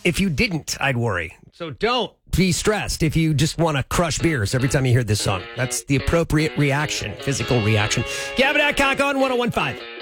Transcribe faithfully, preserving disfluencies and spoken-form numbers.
If you didn't, I'd worry. So don't be stressed if you just want to crush beers every time you hear this song. That's the appropriate reaction, physical reaction. Gavin Adcock on one oh one five.